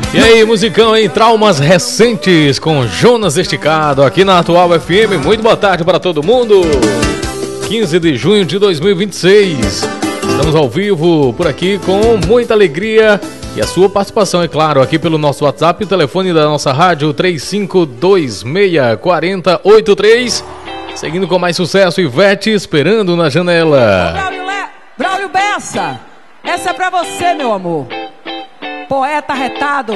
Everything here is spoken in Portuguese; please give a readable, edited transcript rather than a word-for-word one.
E aí, musicão, hein? Traumas recentes com Jonas Esticado aqui na Atual FM. Muito boa tarde para todo mundo. 15 de junho de 2026. Estamos ao vivo por aqui com muita alegria e a sua participação, é claro, aqui pelo nosso WhatsApp, o telefone da nossa rádio 35264083. Seguindo com mais sucesso, Ivete Esperando na Janela. Braulio Bessa, essa é pra você, meu amor. Poeta retado.